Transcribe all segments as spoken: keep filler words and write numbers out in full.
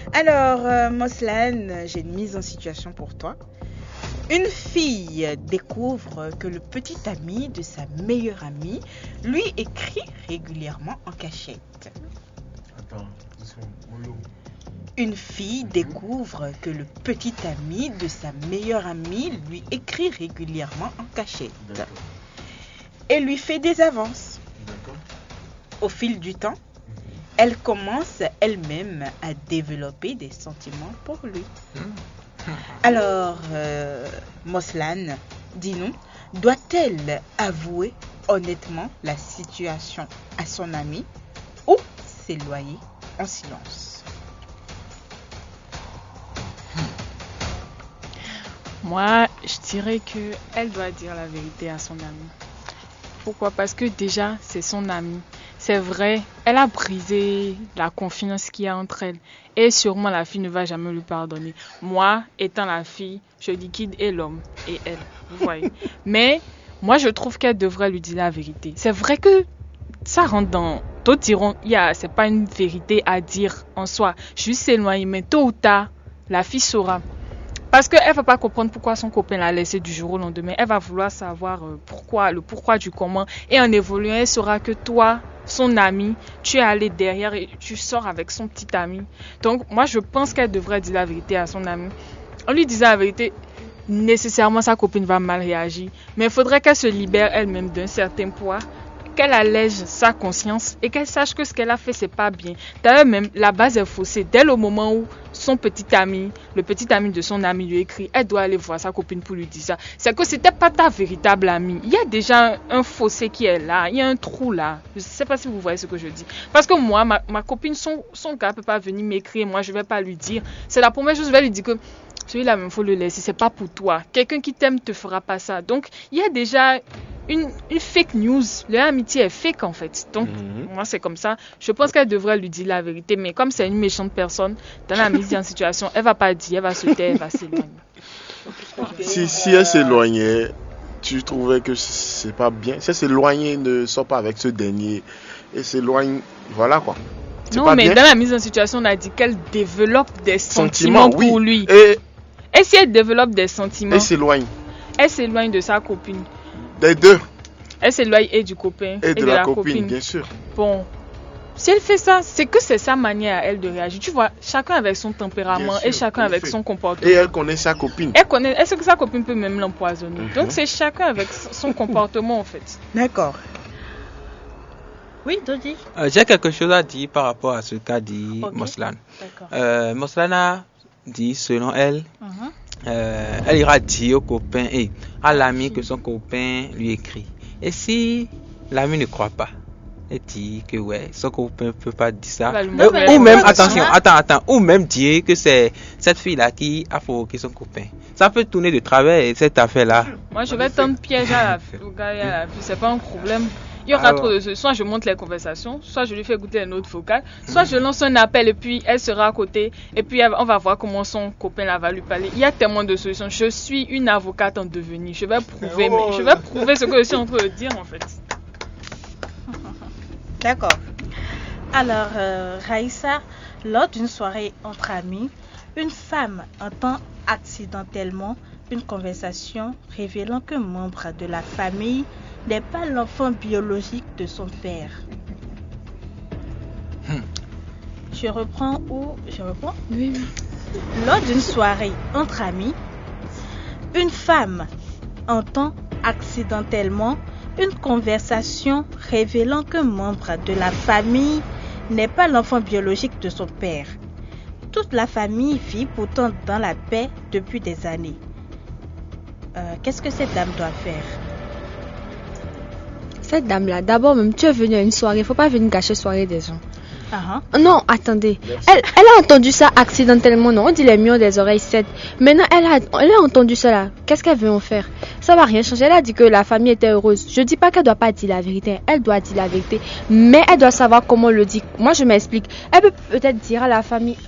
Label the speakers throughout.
Speaker 1: Alors, euh, Moslan, j'ai une mise en situation pour toi. Une fille découvre que le petit ami de sa meilleure amie lui écrit régulièrement en cachette.
Speaker 2: Attends, ils sont mollo.
Speaker 1: Une fille découvre que le petit ami de sa meilleure amie lui écrit régulièrement en cachette.
Speaker 2: D'accord.
Speaker 1: Et lui fait des avances.
Speaker 2: D'accord.
Speaker 1: Au fil du temps, elle commence elle-même à développer des sentiments pour lui. Alors, euh, Moslan, dis-nous, doit-elle avouer honnêtement la situation à son ami ou s'éloigner en silence?
Speaker 3: Moi, je dirais qu'elle doit dire la vérité à son ami. Pourquoi? Parce que déjà, c'est son ami. C'est vrai, elle a brisé la confiance qu'il y a entre elles. Et sûrement, la fille ne va jamais lui pardonner. Moi, étant la fille, je liquide et l'homme et elle. Vous voyez. Mais moi, je trouve qu'elle devrait lui dire la vérité. C'est vrai que ça rentre dans... D'autres diront, il y a, c'est pas une vérité à dire en soi. Juste s'éloigner. Mais tôt ou tard, la fille saura. Parce qu'elle ne va pas comprendre pourquoi son copain l'a laissé du jour au lendemain. Elle va vouloir savoir pourquoi, le pourquoi du comment. Et en évoluant, elle saura que toi, son ami, tu es allé derrière et tu sors avec son petit ami. Donc, moi, je pense qu'elle devrait dire la vérité à son ami. En lui disant la vérité, nécessairement, sa copine va mal réagir. Mais il faudrait qu'elle se libère elle-même d'un certain poids, qu'elle allège sa conscience et qu'elle sache que ce qu'elle a fait, c'est pas bien. D'ailleurs, même, la base est faussée. Dès le moment où son petit ami, le petit ami de son ami lui écrit, elle doit aller voir sa copine pour lui dire ça. C'est que c'était pas ta véritable amie. Il y a déjà un fossé qui est là. Il y a un trou là. Je sais pas si vous voyez ce que je dis. Parce que moi, ma, ma copine, son, son gars peut pas venir m'écrire. Moi, je vais pas lui dire. C'est la première chose, je vais lui dire que celui-là, il faut le laisser. C'est pas pour toi. Quelqu'un qui t'aime te fera pas ça. Donc, il y a déjà Une, une fake news. Leur amitié est fake en fait. Donc, mm-hmm. moi, c'est comme ça. Je pense qu'elle devrait lui dire la vérité. Mais comme c'est une méchante personne, dans la mise en situation, elle va pas dire, elle va se taire, elle va s'éloigner.
Speaker 2: Si, si elle s'éloignait, tu trouvais que c'est pas bien. Si elle s'éloignait, ne sort pas avec ce dernier. Et s'éloigne, voilà quoi. C'est
Speaker 3: non,
Speaker 2: pas
Speaker 3: mais
Speaker 2: bien.
Speaker 3: Dans la mise en situation, on a dit qu'elle développe des sentiments, sentiments pour
Speaker 2: oui.
Speaker 3: lui.
Speaker 2: Et,
Speaker 3: et si elle développe des sentiments,
Speaker 2: elle s'éloigne.
Speaker 3: Elle s'éloigne de sa copine.
Speaker 2: Des deux.
Speaker 3: Elle s'éloigne et du copain
Speaker 2: et,
Speaker 3: et
Speaker 2: de,
Speaker 3: de
Speaker 2: la,
Speaker 3: la
Speaker 2: copine,
Speaker 3: copine.
Speaker 2: Bien sûr.
Speaker 3: Bon, si elle fait ça, c'est que c'est sa manière à elle de réagir. Tu vois, chacun avec son tempérament
Speaker 2: sûr,
Speaker 3: et chacun avec
Speaker 2: fait.
Speaker 3: son comportement.
Speaker 2: Et elle connaît sa copine.
Speaker 3: Elle connaît. Est-ce que sa copine peut même l'empoisonner?
Speaker 2: Mm-hmm.
Speaker 3: Donc c'est chacun avec son comportement en fait.
Speaker 1: D'accord. Oui, Dodi.
Speaker 4: Euh, j'ai quelque chose à dire par rapport à ce qu'a dit okay. Moslan. Euh, Moslan a dit, selon elle, mm-hmm. euh, elle ira dire au copain et à l'ami que son copain lui écrit. Et si l'ami ne croit pas, elle dit que ouais, son copain ne peut pas dire ça. Ou, ou même, attention, attends, attends, ou même dire que c'est cette fille-là qui a provoqué son copain. Ça peut tourner de travers cette affaire-là.
Speaker 3: Moi, je vais tendre piège à la fille, au gars et à la fille, c'est pas un problème. Il y aura Alors, trop de soit je monte les conversations, soit je lui fais écouter une autre vocale, soit je lance un appel et puis elle sera à côté et puis on va voir comment son copain là va lui parler. Il y a tellement de solutions. Je suis une avocate en devenir. Je vais prouver, oh, mais je vais prouver ce que je suis en train de dire en fait.
Speaker 5: D'accord. Alors, euh, Raïssa, lors d'une soirée entre amis, une femme entend accidentellement une conversation révélant qu'un membre de la famille n'est pas l'enfant biologique de son père. Hmm. Je reprends où Je reprends
Speaker 3: Oui.
Speaker 5: Lors d'une soirée entre amis, une femme entend accidentellement une conversation révélant qu'un membre de la famille n'est pas l'enfant biologique de son père. Toute la famille vit pourtant dans la paix depuis des années. Euh, qu'est-ce que cette dame doit faire?
Speaker 6: Cette dame-là, d'abord même, tu es venue à une soirée, il ne faut pas venir gâcher la soirée des gens.
Speaker 5: Uh-huh.
Speaker 6: Non, attendez. Elle, elle a entendu ça accidentellement, non? On dit les millions des oreilles sept. Maintenant, elle a, elle a entendu ça là. Qu'est-ce qu'elle veut en faire? Ça va rien changer. Elle a dit que la famille était heureuse. Je dis pas qu'elle doit pas dire la vérité. Elle doit dire la vérité. Mais elle doit savoir comment le dire. Moi, je m'explique. Elle peut peut-être dire à la famille, ah,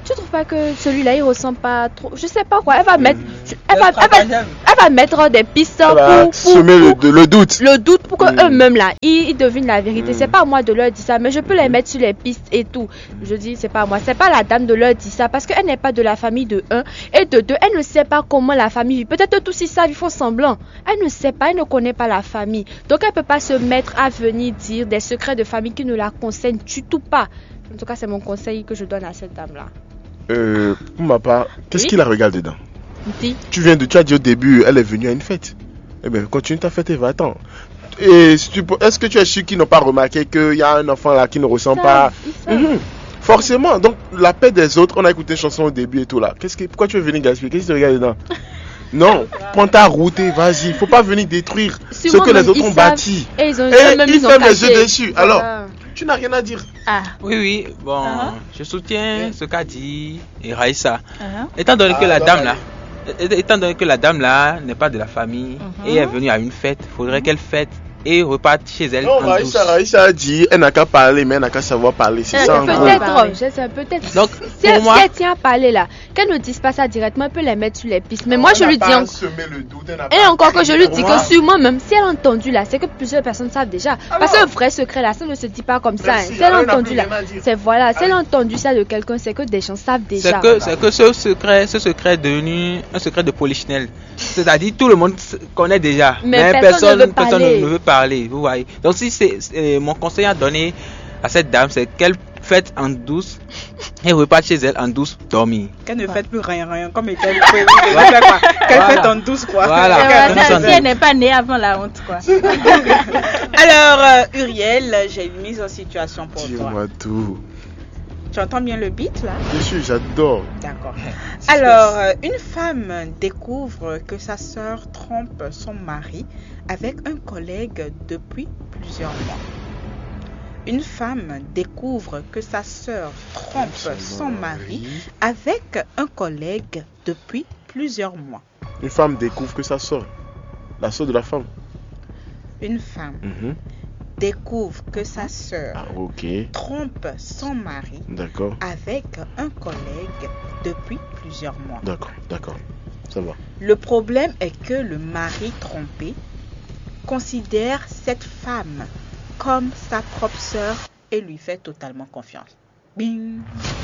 Speaker 6: Tu trouves pas que celui-là il ressemble pas trop? Je sais pas quoi. Elle va mettre, elle va, elle va, elle va mettre des pistes pour, pour,
Speaker 2: semer le, de, le doute.
Speaker 6: Le doute pour que mmh. eux-mêmes là, ils, ils devinent la vérité. Mmh. C'est pas à moi de leur dire ça, mais je peux les mettre sur les pistes et tout. Je dis c'est pas à moi, c'est pas la dame de leur dire ça parce qu'elle n'est pas de la famille de un et de deux. Elle ne sait pas comment la famille vit. Peut-être tous ils savent, ils font semblant. Elle ne sait pas, elle ne connaît pas la famille. Donc elle peut pas se mettre à venir dire des secrets de famille qui ne la concernent du tout pas. En tout cas, c'est mon conseil que je donne à cette dame là.
Speaker 2: Euh, pour ma part, qu'est-ce
Speaker 6: Oui.
Speaker 2: qu'il la regarde dedans?
Speaker 6: Dis.
Speaker 2: Tu viens de, tu as dit au début, elle est venue à une fête. Eh bien, continue ta fête et va-t'en. Et si tu, est-ce que tu es sûr qu'ils n'ont pas remarqué qu'il y a un enfant là qui ne ressemble pas? Mmh. Forcément. Donc, la paix des autres, on a écouté une chanson au début et tout là. Qu'est-ce que, pourquoi tu veux venir gaspiller? Qu'est-ce que tu regardes dedans? Non, prends ta route et vas-y. Il ne faut pas venir détruire
Speaker 6: Sûrement
Speaker 2: ce que les autres ont
Speaker 6: savent,
Speaker 2: bâti.
Speaker 6: Et ils ont,
Speaker 2: et
Speaker 6: même
Speaker 2: ils
Speaker 6: ils ont
Speaker 2: ferment les
Speaker 6: caché.
Speaker 2: yeux dessus.
Speaker 6: Voilà.
Speaker 2: Alors, tu n'as rien à dire.
Speaker 5: Ah.
Speaker 4: Oui, oui, bon,
Speaker 5: Uh-huh.
Speaker 4: je soutiens
Speaker 5: Oui.
Speaker 4: ce qu'a dit Raïssa.
Speaker 5: Uh-huh.
Speaker 4: Étant donné que
Speaker 2: Ah,
Speaker 4: la
Speaker 2: donc,
Speaker 4: dame
Speaker 2: elle-
Speaker 4: là, é- étant donné que la dame là n'est pas de la famille
Speaker 5: Mhm.
Speaker 4: et est venue à une fête, faudrait qu'elle fête et reparte chez elle
Speaker 2: Non,
Speaker 4: en douce.
Speaker 2: Raïssa, Raïssa a dit, elle n'a qu'à parler, mais elle n'a qu'à savoir parler. C'est
Speaker 5: Elle
Speaker 2: ça
Speaker 5: a
Speaker 2: en
Speaker 5: peut-être-
Speaker 2: gros.
Speaker 6: Peut-être, je sais, peut-être.
Speaker 4: Donc,
Speaker 6: si,
Speaker 4: pour
Speaker 6: elle,
Speaker 4: moi-
Speaker 6: si elle tient à parler là, qu'elle ne dise pas ça directement, elle peut les mettre sur les pistes. Mais moi, je lui dis encore. Et encore que je lui dis que sûrement, même si elle a entendu là, c'est que plusieurs personnes savent déjà. Parce que le vrai secret là, ça ne se dit pas comme ça. hein.
Speaker 2: Merci,
Speaker 6: Si elle a
Speaker 2: alors, elle n'a
Speaker 6: entendu
Speaker 2: plus
Speaker 6: là,
Speaker 2: rien à dire.
Speaker 6: c'est voilà. Si elle a entendu ça de quelqu'un, c'est que des gens savent déjà.
Speaker 4: C'est que, c'est que ce secret, ce secret est devenu un secret de polichinelle. C'est-à-dire tout le monde s- connaît déjà,
Speaker 6: Mais
Speaker 4: mais,
Speaker 6: personne ne veut
Speaker 4: personne
Speaker 6: parler.
Speaker 4: ne veut parler. Vous voyez. Donc si c'est, c'est- mon conseil à donner à cette dame, c'est qu'elle fête en douce et reparte chez elle en douce dormir.
Speaker 1: Qu'elle ne fait plus rien, rien, comme était prévu de faire quoi. Qu'elle
Speaker 4: Voilà.
Speaker 1: fait en douce, quoi.
Speaker 4: Voilà.
Speaker 5: Et voilà,
Speaker 4: Douce en
Speaker 5: si elle
Speaker 4: douce.
Speaker 5: n'est pas née avant la honte, quoi.
Speaker 1: Alors, euh, Uriel, j'ai une mise en situation pour toi.
Speaker 2: Dis-moi tout.
Speaker 1: Tu entends bien le beat, là?
Speaker 2: Bien sûr, j'adore.
Speaker 1: D'accord. Alors, euh, une femme découvre que sa sœur trompe son mari avec un collègue depuis plusieurs mois. Une femme découvre que sa sœur trompe son mari avec un collègue depuis plusieurs mois.
Speaker 2: Une femme découvre que sa soeur, la soeur de la femme.
Speaker 1: Une femme
Speaker 2: Mhm.
Speaker 1: découvre que sa sœur
Speaker 2: Ah, ok.
Speaker 1: trompe son mari
Speaker 2: D'accord.
Speaker 1: avec un collègue depuis plusieurs mois.
Speaker 2: D'accord. D'accord. Ça va.
Speaker 1: Le problème est que le mari trompé considère cette femme comme sa propre sœur et lui fait totalement confiance. Bing.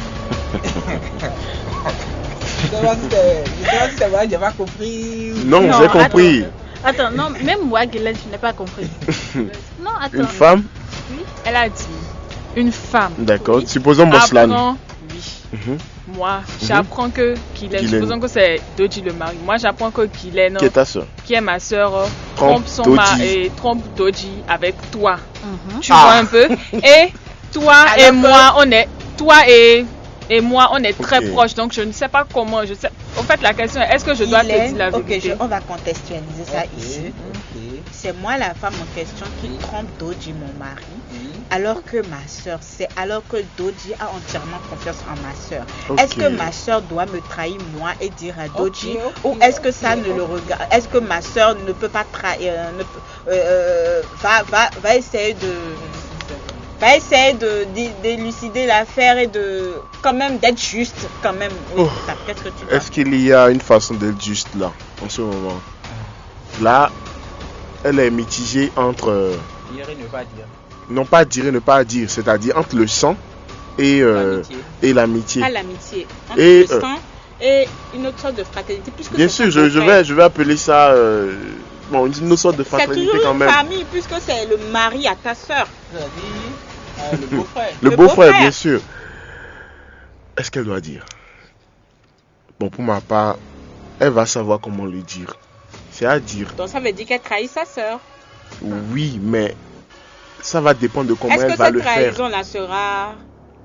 Speaker 4: J'ai pas compris.
Speaker 2: Non,
Speaker 5: Non,
Speaker 2: j'ai compris.
Speaker 5: Attends, non, même moi, Guylaine, je n'ai pas compris. Non, attends.
Speaker 2: Une femme.
Speaker 3: Elle a dit une femme.
Speaker 2: D'accord. Supposons Moslan.
Speaker 3: Apprend, oui.
Speaker 2: Mhm.
Speaker 3: Moi, j'apprends que Guylaine,
Speaker 2: Guylaine.
Speaker 3: supposons que c'est Doji le mari. Moi, j'apprends que Guylaine,
Speaker 2: Qui est ta soeur?
Speaker 3: qui est ma soeur,
Speaker 2: Trompe
Speaker 3: trompe son
Speaker 2: Doji.
Speaker 3: mari et trompe Doji avec toi.
Speaker 5: Mhm.
Speaker 3: Tu
Speaker 2: Ah.
Speaker 3: vois un peu. Et toi et
Speaker 1: Alors que-
Speaker 3: moi, on est, toi et et moi, on est très
Speaker 2: Ok.
Speaker 3: proches. Donc, je ne sais pas comment. Je sais. En fait, la question est, est-ce que je dois te
Speaker 1: Hélène,
Speaker 3: dire la
Speaker 1: ok,
Speaker 3: vérité?
Speaker 1: je- on va contextualiser ça ici. C'est moi la femme en question qui trompe Doji, mon mari, alors que ma soeur, c'est alors que Doji a entièrement confiance en ma soeur.
Speaker 2: Ok.
Speaker 1: Est-ce que ma soeur doit me trahir moi et dire à Doji,
Speaker 4: Ok, ok,
Speaker 1: ou est-ce que
Speaker 4: ok,
Speaker 1: ça ne
Speaker 4: ok.
Speaker 1: le regarde? Est-ce que ma soeur ne peut pas trahir, euh, ne peut- euh, euh, va, va, va essayer de va essayer de d'é- d'élucider l'affaire et de quand même d'être juste quand même. Oui,
Speaker 2: Oh.
Speaker 1: ça, qu'est-ce que tu vois?
Speaker 2: Est-ce qu'il y a une façon d'être juste là, en ce moment? Là, elle est mitigée entre, euh,
Speaker 4: Dire et ne pas dire.
Speaker 2: non pas dire et ne pas dire, c'est-à-dire entre le sang et, euh,
Speaker 4: L'amitié.
Speaker 2: et l'amitié.
Speaker 1: Pas l'amitié, entre
Speaker 2: Et,
Speaker 1: le
Speaker 2: euh,
Speaker 1: sang et une autre sorte de fraternité. Puisque
Speaker 2: Bien
Speaker 1: c'est
Speaker 2: sûr,
Speaker 1: son
Speaker 2: je, je
Speaker 1: beau-frère.
Speaker 2: vais, je vais appeler ça euh, bon, une autre sorte de
Speaker 1: C'est
Speaker 2: fraternité
Speaker 1: toujours
Speaker 2: quand
Speaker 1: une
Speaker 2: même.
Speaker 1: famille puisque c'est le mari à ta soeur.
Speaker 4: C'est-à-dire, euh, le beau-frère.
Speaker 2: Le
Speaker 1: Le
Speaker 2: beau-frère,
Speaker 1: beau-frère.
Speaker 2: bien sûr. Est-ce qu'elle doit dire? Bon, pour ma part, elle va savoir comment le dire. C'est à dire,
Speaker 1: Donc ça veut dire qu'elle trahit sa soeur.
Speaker 2: oui, mais ça va dépendre de comment
Speaker 1: Est-ce
Speaker 2: elle
Speaker 1: que
Speaker 2: va
Speaker 1: cette
Speaker 2: le faire.
Speaker 1: trahison-là sera...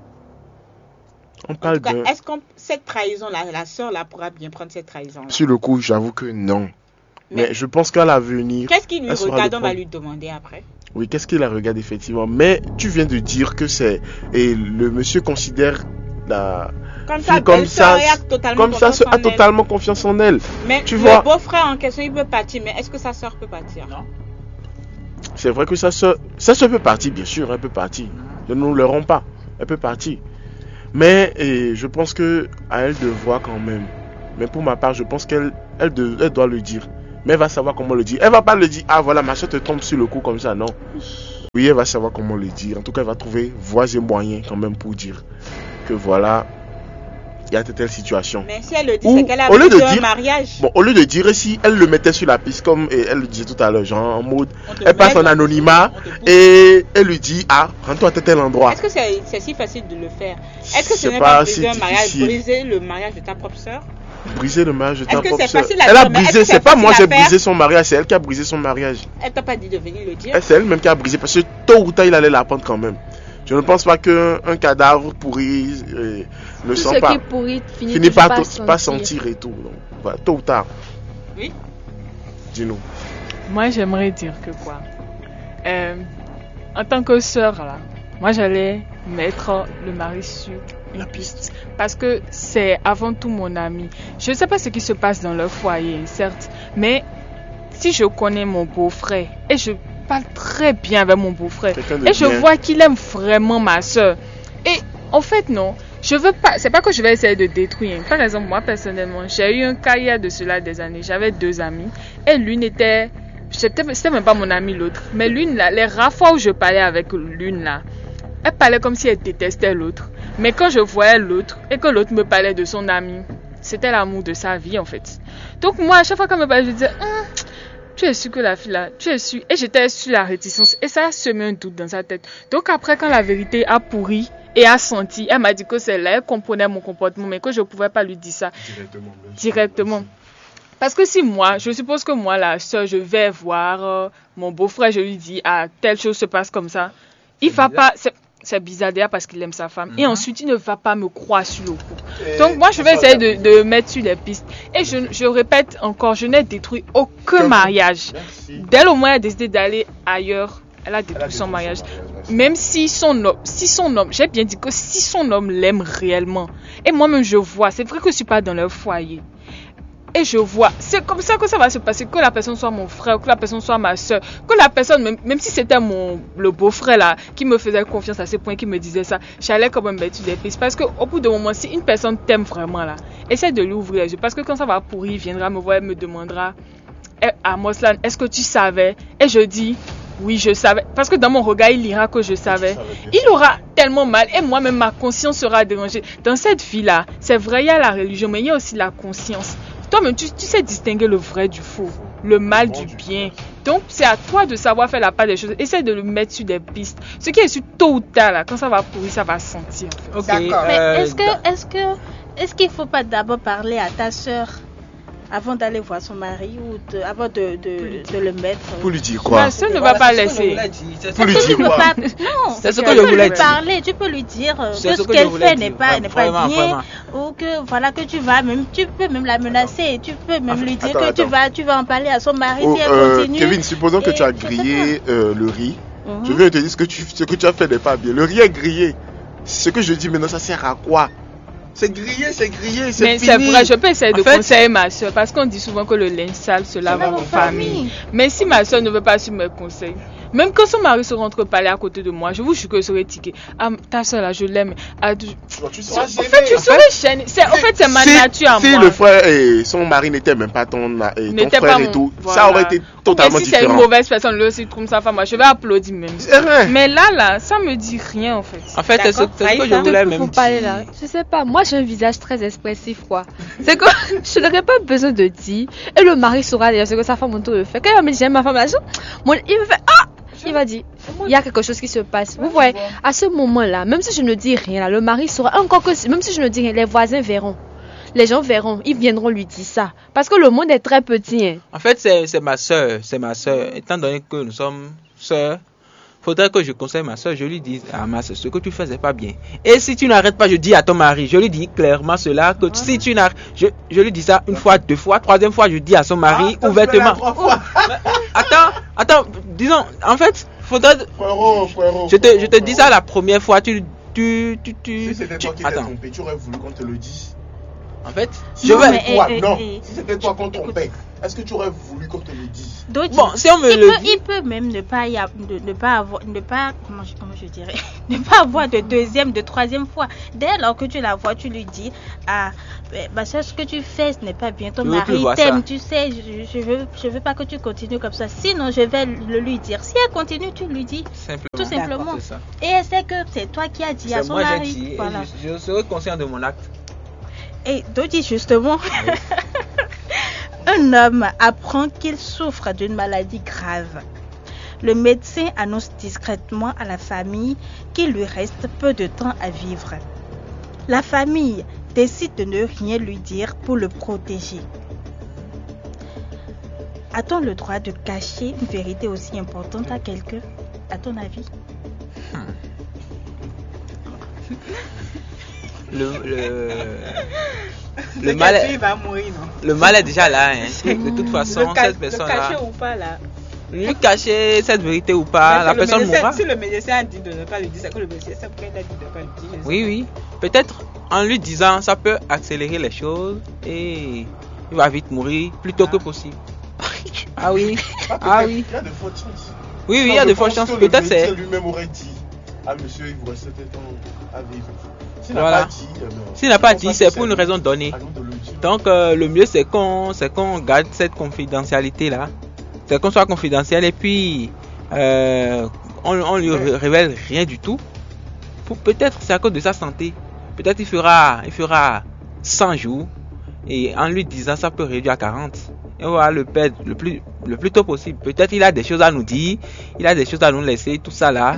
Speaker 2: On
Speaker 1: En
Speaker 2: parle
Speaker 1: tout cas,
Speaker 2: d'un...
Speaker 1: est-ce que cette trahison-là, la soeur-là pourra bien prendre cette trahison-là?
Speaker 2: Sur le coup, j'avoue que non. Mais,
Speaker 1: Mais-
Speaker 2: je pense qu'à l'avenir...
Speaker 1: Qu'est-ce qu'il lui
Speaker 2: elle saura
Speaker 1: regarde?
Speaker 2: le
Speaker 1: On va
Speaker 2: prendre.
Speaker 1: lui demander après.
Speaker 2: Oui, qu'est-ce qu'il la regarde effectivement. Mais tu viens de dire que c'est... Et le monsieur considère la...
Speaker 1: Comme ça,
Speaker 2: Comme
Speaker 1: belle-sœur
Speaker 2: ça,
Speaker 1: a totalement
Speaker 2: Comme ça,
Speaker 1: confiance
Speaker 2: se-
Speaker 1: en
Speaker 2: a
Speaker 1: elle.
Speaker 2: totalement confiance en elle.
Speaker 1: Mais
Speaker 2: tu
Speaker 1: le
Speaker 2: vois.
Speaker 1: beau-frère en question, il peut partir. Mais est-ce que sa soeur peut partir?
Speaker 4: Non.
Speaker 2: C'est vrai que ça se, ça se peut partir, bien sûr, elle peut partir. Ne nous le rends pas, elle peut partir. Mais et, je pense que à elle de voir quand même. Mais pour ma part, je pense qu'elle elle de, elle doit le dire. Mais elle va savoir comment le dire. Elle va pas le dire, ah voilà, ma soeur te tombe sur le coup comme ça, non. Oui, elle va savoir comment le dire. En tout cas, elle va trouver voies et moyens quand même pour dire que voilà, il y a telle, telle situation.
Speaker 1: Mais si elle le dit,
Speaker 2: Ou,
Speaker 1: c'est qu'elle a
Speaker 2: au lieu de
Speaker 1: un
Speaker 2: dire,
Speaker 1: mariage.
Speaker 2: Bon, au lieu de dire, si elle le mettait sur la piste, comme et elle le disait tout à l'heure, genre en mode, elle passe en anonymat et elle lui dit, ah, rends-toi à tel endroit.
Speaker 1: Est-ce que c'est c'est si facile de le faire? Est-ce que ce
Speaker 2: C'est
Speaker 1: n'est
Speaker 2: pas
Speaker 1: pas briser
Speaker 2: si
Speaker 1: un mariage,
Speaker 2: difficile.
Speaker 1: briser le mariage de ta propre soeur?
Speaker 2: Briser le mariage de ta
Speaker 1: Est-ce que
Speaker 2: propre
Speaker 1: c'est
Speaker 2: sœur.
Speaker 1: facile à
Speaker 2: Elle a
Speaker 1: dire, mais est-ce
Speaker 2: brisé,
Speaker 1: que
Speaker 2: c'est
Speaker 1: c'est
Speaker 2: pas moi
Speaker 1: facile
Speaker 2: j'ai
Speaker 1: à faire?
Speaker 2: brisé son mariage, c'est elle qui a brisé son mariage.
Speaker 1: Elle t'a pas dit de venir le dire?
Speaker 2: Et c'est elle-même qui a brisé parce que tôt ou tard il allait la prendre quand même. Je ne pense pas qu'un un cadavre pourri euh, ne
Speaker 6: Tout
Speaker 2: sent
Speaker 6: ce
Speaker 2: pas.
Speaker 6: qui pourrit finit,
Speaker 2: Finit
Speaker 6: toujours
Speaker 2: par
Speaker 6: pas,
Speaker 2: to- pas sentir et tout. Donc, voilà, tôt ou tard.
Speaker 1: Oui.
Speaker 2: Dis-nous.
Speaker 3: Moi, j'aimerais dire que quoi euh, En tant que sœur, là, moi, j'allais mettre le mari sur une piste. Parce que c'est avant tout mon ami. Je ne sais pas ce qui se passe dans leur foyer, certes. Mais si je connais mon beau-frère et je parle très bien avec mon beau-frère
Speaker 2: Quelqu'un de
Speaker 3: et je
Speaker 2: bien.
Speaker 3: vois qu'il aime vraiment ma soeur. Et en fait, non. Je veux pas, c'est pas que je vais essayer de détruire. Par exemple, moi personnellement, j'ai eu un cas il y a de cela des années. J'avais deux amis et l'une était, c'était, c'était même pas mon amie l'autre, mais l'une là, les rares fois où je parlais avec l'une là, elle parlait comme si elle détestait l'autre. Mais quand je voyais l'autre et que l'autre me parlait de son ami, c'était l'amour de sa vie en fait. Donc moi, à chaque fois qu'elle me parlait, je disais, hum, tu es sûr que la fille là, tu es sûr. Et j'étais sur la réticence et ça a semé un doute dans sa tête. Donc après, quand la vérité a pourri et a senti, elle m'a dit que c'est là, elle comprenait mon comportement, mais que je ne pouvais pas lui dire ça
Speaker 2: Directement.
Speaker 3: directement. Parce que si moi, je suppose que moi, la soeur, je vais voir euh, mon beau-frère, je lui dis, ah, telle chose se passe comme ça. Il va pas, c'est, c'est bizarre déjà parce qu'il aime sa femme.
Speaker 4: Mhm.
Speaker 3: Et ensuite, il ne va pas me croire sur le coup.
Speaker 2: Et
Speaker 3: Donc moi, je vais
Speaker 2: ça,
Speaker 3: essayer de, de mettre sur les pistes. Et je, je répète encore, je n'ai détruit aucun mariage.
Speaker 2: Merci.
Speaker 3: Dès le moment où elle a décidé d'aller ailleurs, elle a détruit
Speaker 2: Elle a
Speaker 3: son
Speaker 2: détruit
Speaker 3: mariage.
Speaker 2: son mariage, merci.
Speaker 3: Même si son homme, si son homme, j'ai bien dit que si son homme l'aime réellement, et moi-même je vois, c'est vrai que je ne suis pas dans leur foyer, et je vois, c'est comme ça que ça va se passer, que la personne soit mon frère, que la personne soit ma soeur, que la personne, même, même si c'était mon, le beau-frère là, qui me faisait confiance à ce point, qui me disait ça, j'allais quand même mettre des pistes, parce qu'au bout d'un moment, si une personne t'aime vraiment là, essaie de lui ouvrir les yeux, parce que quand ça va pourrir, il viendra me voir, elle me demandera, eh, à Moslan, est-ce que tu savais? Et je dis, oui, je savais. Parce que dans mon regard, il lira que je savais. Il aura tellement mal. Et moi-même, ma conscience sera dérangée. Dans cette vie-là, c'est vrai, il y a la religion, mais il y a aussi la conscience. Toi-même, tu, tu sais distinguer le vrai du faux, le mal du bien. Donc, c'est à toi de savoir faire la part des choses. Essaye de le mettre sur des pistes. Ce qui est sur tôt ou tard, là, quand ça va pourrir, ça va sentir. En fait.
Speaker 4: Ok.
Speaker 1: D'accord.
Speaker 5: Mais
Speaker 4: euh,
Speaker 5: est-ce que, est-ce que, est-ce qu'il faut pas d'abord parler à ta soeur avant d'aller voir son mari ou de, avant de, de, de le mettre?
Speaker 2: Pour lui dire quoi?
Speaker 3: Ma soeur ne va pas laisser.
Speaker 2: Pour lui
Speaker 5: Est-ce que
Speaker 2: dire
Speaker 5: tu peux
Speaker 2: quoi?
Speaker 5: pas... Non,
Speaker 4: C'est ce
Speaker 5: tu
Speaker 4: que je
Speaker 5: peux
Speaker 4: voulais
Speaker 5: lui
Speaker 4: dire.
Speaker 5: parler, tu peux lui dire euh,
Speaker 4: C'est
Speaker 5: que
Speaker 4: ce
Speaker 5: ce
Speaker 4: que je
Speaker 5: qu'elle
Speaker 4: voulais
Speaker 5: fait
Speaker 4: dire.
Speaker 5: n'est pas, n'est pas
Speaker 4: Vraiment,
Speaker 5: bien,
Speaker 4: vraiment.
Speaker 5: ou que voilà que tu vas même, tu peux même la menacer, tu peux même
Speaker 2: Attends,
Speaker 5: lui dire
Speaker 2: attends,
Speaker 5: que tu
Speaker 2: attends.
Speaker 5: vas, tu vas en parler à son mari
Speaker 2: Oh,
Speaker 5: si elle
Speaker 2: euh,
Speaker 5: continue.
Speaker 2: Kevin, supposons que
Speaker 5: Et
Speaker 2: tu as
Speaker 5: je sais
Speaker 2: grillé euh, le riz.
Speaker 5: Mhm.
Speaker 2: Je viens de te dire ce que tu, ce que tu as fait n'est pas bien. Le riz est grillé. Ce que je dis maintenant, ça sert à quoi? C'est grillé, c'est grillé, c'est
Speaker 3: Mais
Speaker 2: fini.
Speaker 3: c'est vrai, je peux essayer de
Speaker 4: En fait-
Speaker 3: conseiller ma soeur parce qu'on dit souvent que le linge sale se lave
Speaker 5: lave
Speaker 3: en
Speaker 5: en
Speaker 3: famille.
Speaker 5: famille.
Speaker 3: Mais si ma soeur ne veut pas suivre mes conseils, même quand son mari se rentre parler à côté de moi, je vous jure que je serai tiquée. Ah, ta soeur là, je l'aime. Ah, tu-
Speaker 2: Tu
Speaker 3: En
Speaker 2: seras
Speaker 3: fait, tu
Speaker 2: gêné.
Speaker 3: serais gênée. C'est, en fait, c'est ma
Speaker 2: si,
Speaker 3: nature à
Speaker 2: si
Speaker 3: moi.
Speaker 2: le frère et son mari n'était même pas ton, et ton
Speaker 3: N'était
Speaker 2: frère
Speaker 3: pas
Speaker 2: et
Speaker 3: mon-
Speaker 2: tout,
Speaker 3: voilà.
Speaker 2: ça aurait été totalement
Speaker 3: Ou bien si c'est une
Speaker 2: différent.
Speaker 3: mauvaise personne, lui aussi trouve sa femme, moi, je vais applaudir même.
Speaker 2: C'est vrai.
Speaker 3: Mais là, là, ça me dit rien en fait.
Speaker 4: En fait, c'est ce,
Speaker 1: D'accord.
Speaker 4: c'est ce que je
Speaker 1: Raïssa,
Speaker 4: voulais
Speaker 6: Faut
Speaker 4: même
Speaker 6: parler
Speaker 4: dire.
Speaker 6: là. Je sais pas, moi j'ai un visage très expressif quoi. C'est que je n'aurais pas besoin de dire. Et le mari saura d'ailleurs ce que sa femme autour le fait. Quand il va me dire j'aime ma femme là, je- mon- il me fait ah, il va dire il y a quelque chose qui se passe. Vous voyez, à ce moment-là, même si je ne dis rien là, le mari saura encore que même si je ne dis rien, les voisins verront. Les gens verront, ils viendront lui dire ça. Parce que le monde est très petit. Hein.
Speaker 4: En fait, c'est, c'est ma soeur, c'est ma soeur. Étant donné que nous sommes sœurs, faudrait que je conseille ma soeur, je lui dise, ah ma soeur, ce que tu fais c'est pas bien. Et si tu n'arrêtes pas, je dis à ton mari, je lui dis clairement cela, que si tu n'arrêtes, je, je lui dis ça une fois, deux fois, troisième fois, je dis à son mari
Speaker 2: Ah,
Speaker 4: ouvertement.
Speaker 2: trois fois.
Speaker 4: Attends, attends, disons, en fait, faudrait,
Speaker 2: Frérot, frérot.
Speaker 4: je te, je te
Speaker 2: frérot,
Speaker 4: dis ça la première fois, tu, tu, tu, tu,
Speaker 2: Si c'était
Speaker 4: tu-
Speaker 2: toi qui t'es
Speaker 4: attends,
Speaker 2: trompé, tu aurais voulu qu'on te le dise.
Speaker 4: en fait,
Speaker 2: Si
Speaker 4: je
Speaker 5: Non,
Speaker 4: vais,
Speaker 5: mais-
Speaker 2: c'était toi,
Speaker 5: eh, eh,
Speaker 2: non.
Speaker 5: eh.
Speaker 2: Si c'était toi qu'on trompait, est-ce que tu aurais voulu qu'on te le dise?
Speaker 5: Donc,
Speaker 4: Bon, si on me
Speaker 5: il,
Speaker 4: le
Speaker 5: peut,
Speaker 4: dit-
Speaker 5: il peut même ne pas, y a- ne, ne pas avoir, ne pas, comment je, comment je dirais, ne pas avoir de deuxième, de troisième fois. Dès lors que tu la vois, tu lui dis, ah, bah, ça, ce que tu fais, ce n'est pas bien. Ton
Speaker 4: Je veux plus
Speaker 5: mari
Speaker 4: voir
Speaker 5: t'aime,
Speaker 4: ça.
Speaker 5: tu sais, je, je veux, je veux pas que tu continues comme ça. Sinon, je vais le lui dire. Si elle continue, tu lui dis.
Speaker 4: Simplement.
Speaker 5: Tout simplement.
Speaker 4: C'est ça.
Speaker 5: Et elle sait que c'est toi qui as dit à
Speaker 4: C'est
Speaker 5: son
Speaker 4: moi j'ai
Speaker 5: mari.
Speaker 4: dit, et
Speaker 5: Voilà.
Speaker 4: je, je serai conscient de mon acte.
Speaker 5: Et Dodi, justement, un homme apprend qu'il souffre d'une maladie grave. Le médecin annonce discrètement à la famille qu'il lui reste peu de temps à vivre. La famille décide de ne rien lui dire pour le protéger. A-t-on le droit de cacher une vérité aussi importante à quelqu'un, à ton avis?
Speaker 4: Le, le, le,
Speaker 1: Le
Speaker 4: mal
Speaker 1: gâteau, il
Speaker 4: est,
Speaker 1: va mourir, non?
Speaker 4: le mal est déjà là. Hein. De toute façon,
Speaker 1: Le, ca-
Speaker 4: cette
Speaker 1: le
Speaker 4: personne-là,
Speaker 1: cacher ou pas, là.
Speaker 4: lui cacher cette vérité ou pas,
Speaker 1: Mais
Speaker 4: la
Speaker 1: si le
Speaker 4: personne
Speaker 1: médecin-
Speaker 4: mourra.
Speaker 1: Si le médecin a dit de ne pas le dire, c'est que le médecin sait pourquoi il a dit de ne pas le dire. je sais
Speaker 4: Oui, oui. Peut-être en lui disant, ça peut accélérer les choses et il va vite mourir plus tôt que possible. Ah oui, ah oui.
Speaker 2: Il y a de fortes chances.
Speaker 4: Oui, oui, il
Speaker 2: Non,
Speaker 4: y a
Speaker 2: je
Speaker 4: de fortes
Speaker 2: pense
Speaker 4: chances.
Speaker 2: que le
Speaker 4: Peut-être c'est.
Speaker 2: médecin lui-même aurait dit, ah monsieur, il vous reste tel temps à vivre. S'il n'a
Speaker 4: Voilà.
Speaker 2: pas dit, eh ben,
Speaker 4: S'il n'a pas
Speaker 2: je pense
Speaker 4: dit,
Speaker 2: que
Speaker 4: c'est pour une raison donnée.
Speaker 2: à nous de le dire.
Speaker 4: Donc euh, le mieux c'est qu'on c'est qu'on garde cette confidentialité là, c'est qu'on soit confidentiel et puis euh, on, on lui ré- révèle rien du tout. Pour peut-être c'est à cause de sa santé. Peut-être il fera il fera cent jours et en lui disant ça peut réduire à quarante. Et on va le perdre le plus le plus tôt possible. Peut-être il a des choses à nous dire, il a des choses à nous laisser, tout ça là.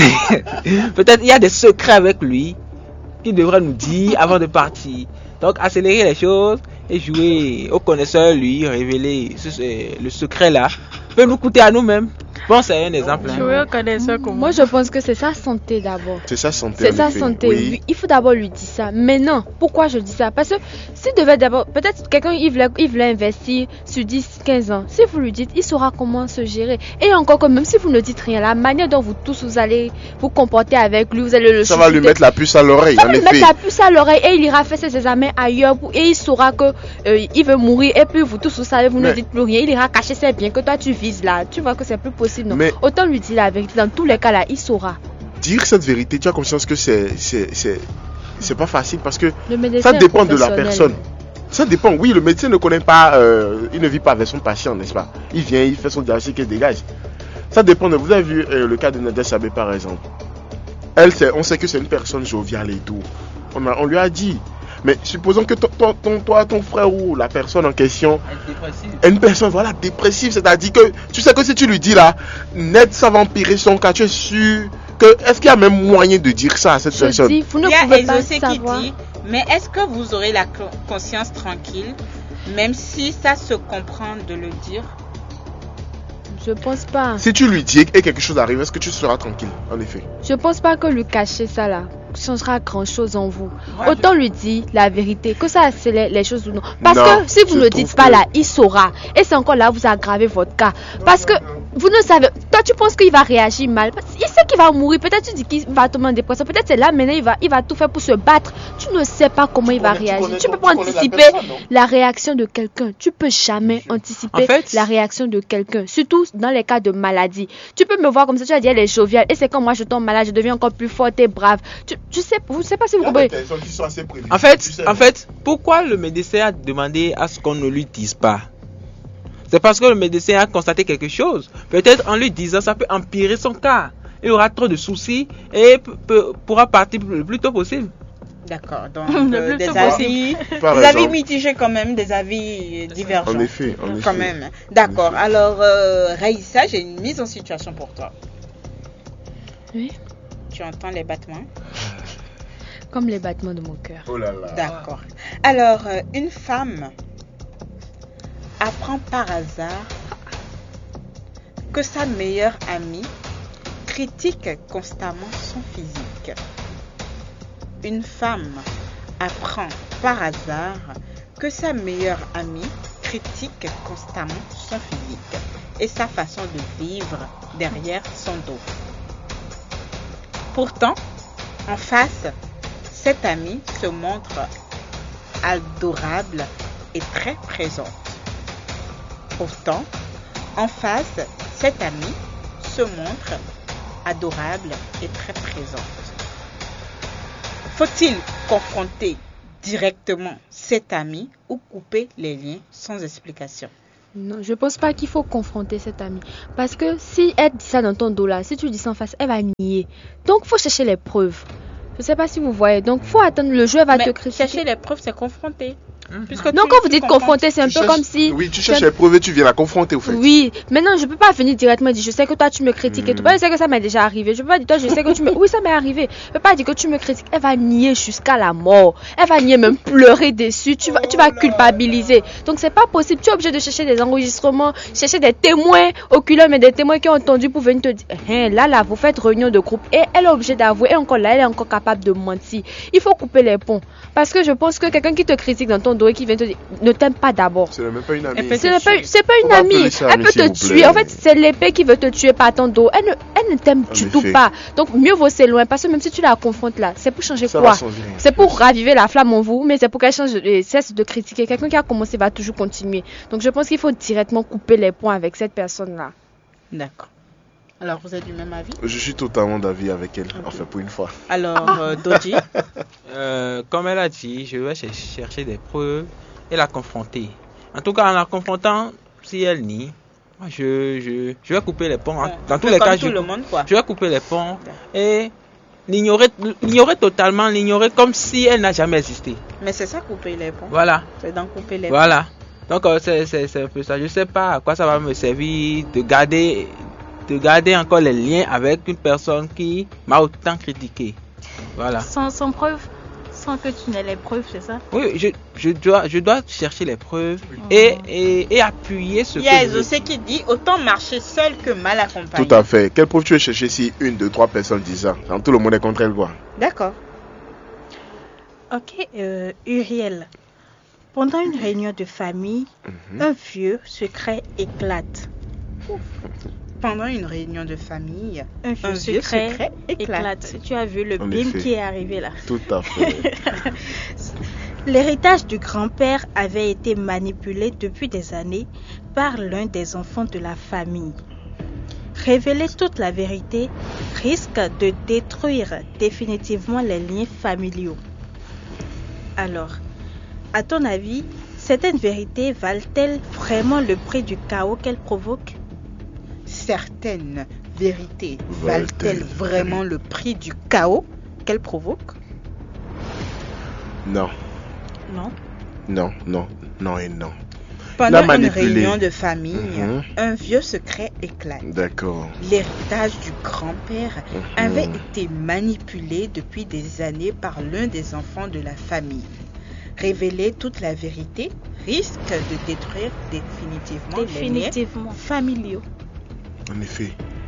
Speaker 4: Peut-être il y a des secrets avec lui qu'il devrait nous dire avant de partir. Donc accélérer les choses et jouer au connaisseur, lui révéler ce- ce- le secret là peut nous coûter à nous-mêmes. Bon, c'est un exemple. hein.
Speaker 5: Jouer au connaisseur comme
Speaker 6: Moi, je pense que c'est sa santé d'abord.
Speaker 2: C'est sa santé.
Speaker 6: C'est
Speaker 2: en
Speaker 6: sa
Speaker 2: effet.
Speaker 6: santé.
Speaker 2: Oui.
Speaker 6: Lui, il faut d'abord lui dire ça. Mais non, pourquoi je dis ça? Parce que s'il devait d'abord, peut-être quelqu'un il voulait, il voulait investir sur dix, quinze ans. Si vous lui dites, il saura comment se gérer. Et encore que même si vous ne dites rien, la manière dont vous tous vous allez vous comporter avec lui, vous allez le
Speaker 2: Ça va lui
Speaker 6: chuchoter.
Speaker 2: mettre la puce à l'oreille,
Speaker 6: Ça
Speaker 2: en
Speaker 6: va lui
Speaker 2: effet.
Speaker 6: mettre la puce à l'oreille et il ira faire ses examens ailleurs pour- et il saura que euh, il veut mourir et puis vous tous vous savez, vous ne
Speaker 2: Mais-
Speaker 6: dites plus rien, il ira cacher ses biens que toi tu vises là. Tu vois que c'est plus possible. Non.
Speaker 2: Mais-
Speaker 6: Autant lui dire la vérité, dans tous les cas là, il saura.
Speaker 2: Dire cette vérité, tu as conscience que c'est c'est c'est c'est pas facile parce que
Speaker 6: Le médecin
Speaker 2: ça
Speaker 6: est
Speaker 2: dépend de la
Speaker 6: professionnel.
Speaker 2: personne. Ça dépend. Oui, le médecin ne connaît pas, euh, il ne vit pas avec son patient, n'est-ce pas? Il vient, il fait son diagnostic et dégage. Ça dépend de. Vous avez vu euh, le cas de Nadia Sabé par exemple. Elle, c'est- on sait que c'est une personne joviale et tout. On, a- on lui a dit. Mais supposons que ton, ton, ton- toi, ton frère ou la personne en question est une personne voilà, dépressive, c'est-à-dire que tu sais que si tu lui dis là, net ça va empirer son cas, tu es sûr que. Est-ce qu'il y a même moyen de dire ça à cette
Speaker 6: Je
Speaker 2: personne?
Speaker 6: dis, vous ne
Speaker 1: Il y a
Speaker 6: pouvez pas
Speaker 1: Exaucé qui
Speaker 6: savoir.
Speaker 1: dit, mais est-ce que vous aurez la cl- conscience tranquille, même si ça se comprend de le dire?
Speaker 6: Je pense pas.
Speaker 2: Si tu lui dis et quelque chose arrive, est-ce que tu seras tranquille? En effet.
Speaker 6: Je pense pas que lui cacher ça là changera grand chose en vous.
Speaker 1: Moi,
Speaker 6: Autant lui dire la vérité, que ça accélère les choses ou non. Parce
Speaker 2: Non,
Speaker 6: que si vous
Speaker 2: je
Speaker 6: ne
Speaker 2: trouve
Speaker 6: dites pas
Speaker 2: que-
Speaker 6: là, il saura. Et c'est encore là, vous aggravez votre cas. Parce que vous ne savez. Toi, tu penses qu'il va réagir mal. Parce qu'il sait qu'il va mourir. Peut-être tu dis qu'il va tomber en dépression. Peut-être c'est là maintenant, il va, il va tout faire pour se battre. Tu ne sais pas comment il va
Speaker 2: connais- tu
Speaker 6: réagir.
Speaker 2: connais
Speaker 6: Tu
Speaker 2: ton-
Speaker 6: peux pas
Speaker 2: tu connais la
Speaker 6: anticiper
Speaker 2: personne, non?
Speaker 6: la réaction de quelqu'un. Tu peux jamais anticiper
Speaker 4: En fait-
Speaker 6: la réaction de quelqu'un. Surtout dans les cas de maladie. Tu peux me voir comme ça, tu vas dire elle est joviale. Et c'est quand moi je tombe malade, je deviens encore plus forte et brave. Tu, tu sais, vous ne savez pas si vous
Speaker 2: Il y a
Speaker 6: comprenez.
Speaker 2: des personnes qui sont assez prévisibles,
Speaker 4: En fait,
Speaker 2: tu sais.
Speaker 4: en fait, pourquoi le médecin a demandé à ce qu'on ne lui dise pas? C'est parce que le médecin a constaté quelque chose. Peut-être en lui disant, ça peut empirer son cas. Il aura trop de soucis et p- peut- pourra partir le plus tôt possible.
Speaker 1: D'accord, donc
Speaker 5: Le
Speaker 1: euh,
Speaker 5: plus
Speaker 1: des
Speaker 5: tôt
Speaker 1: avis,
Speaker 2: Par
Speaker 1: des avis
Speaker 2: exemple.
Speaker 1: mitigés quand même, des avis euh, divergents.
Speaker 2: En effet, en effet.
Speaker 1: Quand même. D'accord.
Speaker 2: En effet.
Speaker 1: Alors, euh, Raïssa, j'ai une mise en situation pour toi.
Speaker 6: Oui.
Speaker 1: Tu entends les battements?
Speaker 6: Comme les battements de mon cœur.
Speaker 2: Oh là là.
Speaker 1: D'accord. Alors, euh, une femme apprend par hasard que sa meilleure amie critique constamment son physique. Une femme apprend par hasard que sa meilleure amie critique constamment son physique et sa façon de vivre derrière son dos. Pourtant, en face, cette amie se montre adorable et très présente. Pourtant, en face, cette amie se montre adorable et très présente. Faut-il confronter directement cette amie ou couper les liens sans explication?
Speaker 6: Non, je pense pas qu'il faut confronter cette amie. Parce que si elle dit ça dans ton dos là, si tu dis ça en face, elle va nier. Donc, faut chercher les preuves. Je sais pas si vous voyez. Donc, faut attendre le jeu, elle va
Speaker 1: Mais
Speaker 6: te critiquer.
Speaker 1: chercher les preuves, c'est confronter.
Speaker 6: Puisque non, tu, quand vous dites confronter, c'est un
Speaker 2: tu
Speaker 6: peu
Speaker 2: cherches,
Speaker 6: comme si...
Speaker 2: Oui, tu cherches les preuves et tu viens la confronter, au fait.
Speaker 6: Oui, maintenant, je peux pas venir directement dire, je sais que toi, tu me critiques et tout. Je sais que ça m'est déjà arrivé. Je peux pas dire, toi, je sais que tu me... Oui, ça m'est arrivé. Je peux pas dire que tu me critiques. Elle va nier jusqu'à la mort. Elle va nier, même pleurer dessus. Tu vas, tu vas culpabiliser. Donc, c'est pas possible. Tu es obligé de chercher des enregistrements, chercher des témoins oculaires, mais des témoins qui ont entendu pour venir te dire, hein, là, là, vous faites réunion de groupe. Et elle est obligée d'avouer. Et encore là, elle est encore capable de mentir. Il faut couper les ponts. Parce que je pense que quelqu'un qui te critique dans ton dos et qui vient te dire, ne t'aime pas d'abord.
Speaker 2: C'est même pas une amie.
Speaker 6: Ce n'est pas, c'est pas une amie. Elle peut te tuer. En fait, c'est l'épée qui veut te tuer par ton dos. Elle ne, elle ne t'aime du tout pas. Donc, mieux vaut s'éloigner. Parce que même si tu la confrontes là, c'est pour changer quoi? C'est pour raviver la flamme en vous, mais c'est pour qu'elle change et cesse de critiquer. Quelqu'un qui a commencé va toujours continuer. Donc, je pense qu'il faut directement couper les ponts avec cette personne-là.
Speaker 1: D'accord. Alors, vous êtes du même avis?
Speaker 2: Je suis totalement d'avis avec elle, enfin pour une fois.
Speaker 1: Alors, euh, Doji
Speaker 4: euh, Comme elle a dit, je vais chercher des preuves et la confronter. En tout cas, en la confrontant, si elle nie, moi je, je, je vais couper les ponts. Ouais. Dans tous les cas, je,
Speaker 1: le monde, quoi.
Speaker 4: je vais couper les ponts et l'ignorer, l'ignorer totalement, l'ignorer comme si elle n'a jamais existé.
Speaker 1: Mais c'est ça, couper les ponts.
Speaker 4: Voilà.
Speaker 1: C'est d'en couper les
Speaker 4: voilà. ponts. Voilà. Donc, euh, c'est, c'est, c'est un peu ça. Je ne sais pas à quoi ça va me servir de garder... de garder encore les liens avec une personne qui m'a autant critiqué. Voilà.
Speaker 5: Sans, sans preuve, sans que tu n'aies les preuves, c'est ça?
Speaker 4: Oui, je, je, dois, je dois chercher les preuves mmh. et, et, et appuyer ce
Speaker 1: Il
Speaker 4: que
Speaker 1: y a
Speaker 4: je
Speaker 1: José qui dit autant marcher seul que mal accompagné.
Speaker 2: Tout à fait. Quelle preuve tu veux chercher si une, deux, trois personnes disent ça? Quand tout le monde est contre elle, quoi.
Speaker 1: D'accord.
Speaker 5: Ok, euh, Uriel. Pendant une réunion de famille, mmh. un vieux secret éclate.
Speaker 1: Ouf. Pendant une réunion de famille,
Speaker 5: un, un vieux secret, secret éclate. éclate. Tu as vu le
Speaker 2: en
Speaker 5: bim
Speaker 2: effet.
Speaker 5: qui est arrivé là.
Speaker 2: Tout à fait.
Speaker 5: L'héritage du grand-père avait été manipulé depuis des années par l'un des enfants de la famille. Révéler toute la vérité risque de détruire définitivement les liens familiaux. Alors, à ton avis, certaines vérités valent-elles vraiment le prix du chaos qu'elles provoquent?
Speaker 1: Certaines vérités valent-elles vraiment le prix du chaos qu'elles provoquent?
Speaker 2: Non.
Speaker 5: Non.
Speaker 2: Non, non, non et non.
Speaker 1: Pendant une réunion de famille, mm-hmm. un vieux secret éclate.
Speaker 2: D'accord.
Speaker 1: L'héritage du grand-père mm-hmm. avait été manipulé depuis des années par l'un des enfants de la famille. Révéler toute la vérité risque de détruire définitivement,
Speaker 5: définitivement.
Speaker 1: les liens familiaux.
Speaker 2: En effet,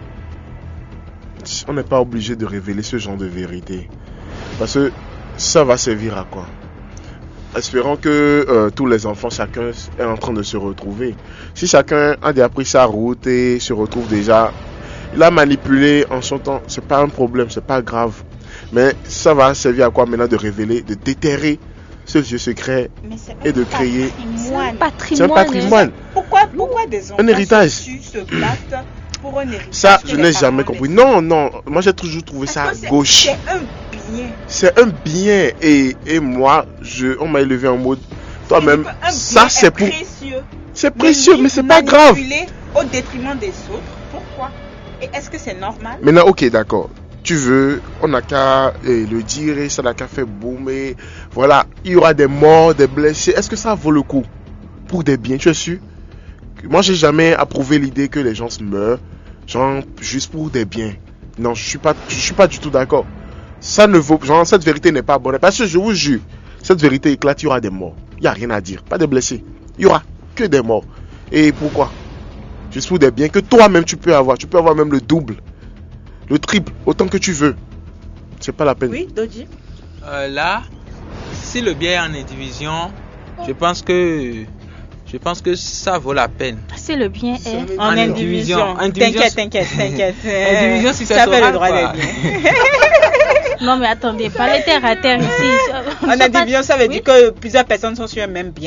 Speaker 2: on n'est pas obligé de révéler ce genre de vérité. Parce que ça va servir à quoi? Espérons que euh, tous les enfants, chacun est en train de se retrouver. Si chacun a déjà pris sa route et se retrouve déjà, il a manipulé en son temps, c'est pas un problème, c'est pas grave. Mais ça va servir à quoi maintenant de révéler, de déterrer ce vieux secret et de créer...
Speaker 5: C'est un patrimoine.
Speaker 2: C'est un patrimoine.
Speaker 1: Pourquoi, pourquoi des enfants
Speaker 2: un héritage.
Speaker 1: se, se battent pour un héritage?
Speaker 2: Ça, je n'ai jamais compris. Non, non, moi j'ai toujours trouvé ça à gauche.
Speaker 1: C'est un bien.
Speaker 2: C'est un bien. Et, et moi, je, on m'a élevé en mode, toi-même, ça c'est pour...
Speaker 1: Précieux.
Speaker 2: C'est précieux, mais c'est pas grave.
Speaker 1: Au détriment des autres. Pourquoi? Et est-ce que c'est normal?
Speaker 2: Maintenant, ok, d'accord. Tu veux, on n'a qu'à eh, le dire et ça n'a qu'à faire boum et voilà, il y aura des morts, des blessés. Est-ce que ça vaut le coup pour des biens? Tu es sûr? Moi, j'ai jamais approuvé l'idée que les gens se meurent, genre juste pour des biens. Non, je suis pas, je suis pas du tout d'accord. Ça ne vaut, genre cette vérité n'est pas bonne parce que je vous jure, cette vérité éclate, il y aura des morts. Il y a rien à dire, pas de blessés. Il y aura que des morts. Et pourquoi? Juste pour des biens que toi-même tu peux avoir. Tu peux avoir même le double. Le triple, autant que tu veux. C'est pas la peine.
Speaker 1: Oui, Doji.
Speaker 4: Euh, là, si le bien est en indivision, je pense que je pense que ça vaut la peine.
Speaker 5: Si le bien est
Speaker 1: en, en indivision. indivision. T'inquiète, t'inquiète, t'inquiète.
Speaker 4: Indivision, si ça,
Speaker 1: ça fait le droit d'être bien.
Speaker 5: Non mais attendez, pas les terre à terre ici.
Speaker 1: En indivision, ça veut oui. dire que plusieurs personnes sont sur un même bien, quoi.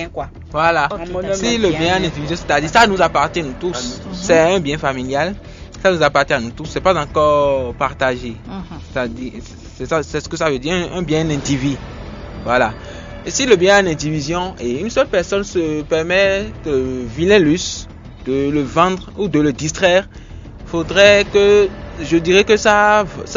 Speaker 4: Voilà.
Speaker 1: Okay.
Speaker 4: Si le bien individuel, c'est-à-dire ça nous appartient nous tous, mm-hmm. c'est un bien familial, ça nous appartient à nous tous, c'est pas encore partagé. Mm-hmm. C'est-à-dire, c'est, ça, c'est ce que ça veut dire, un, un bien individu. Voilà. Et si le bien en indivision et une seule personne se permet de vilain luxe, de le vendre ou de le distraire, faudrait que, je dirais que ça, ça